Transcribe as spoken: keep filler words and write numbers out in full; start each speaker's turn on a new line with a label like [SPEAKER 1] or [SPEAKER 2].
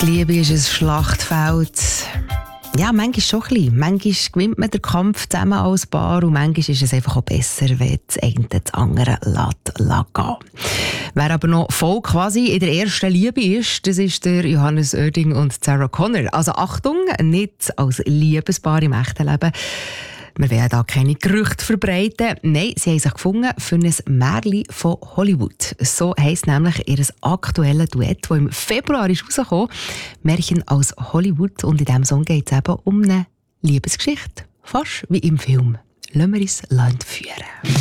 [SPEAKER 1] Die Liebe ist ein Schlachtfeld. Ja, manchmal schon ein bisschen. Manchmal gewinnt man den Kampf zusammen als Paar und manchmal ist es einfach auch besser, wenn das eine das andere lässt, lässt gehen. Wer aber noch voll quasi in der ersten Liebe ist, das ist der Johannes Oerding und Sarah Connor. Also Achtung, nicht als Liebespaar im echten Leben. Wir werden da keine Gerüchte verbreiten. Nein, sie haben sich gefunden für ein Märchen von Hollywood. So heisst nämlich ihr aktuelles Duett, das im Februar ist rausgekommen. Märchen aus Hollywood. Und in diesem Song geht es eben um eine Liebesgeschichte. Fast wie im Film. Lassen wir uns entführen.